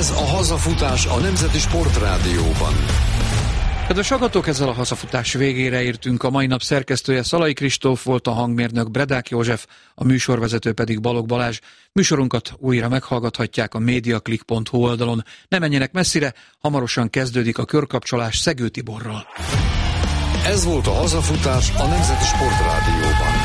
Ez a Hazafutás a Nemzeti Sportrádióban. Kedves hallgatók, ezzel a Hazafutás végére értünk. A mai nap szerkesztője Szalai Kristóf volt, a hangmérnök Bredák József, a műsorvezető pedig Balogh Balázs. Műsorunkat újra meghallgathatják a mediaclick.hu oldalon. Ne menjenek messzire, hamarosan kezdődik a körkapcsolás Szegő Tiborral. Ez volt a Hazafutás a Nemzeti Sportrádióban.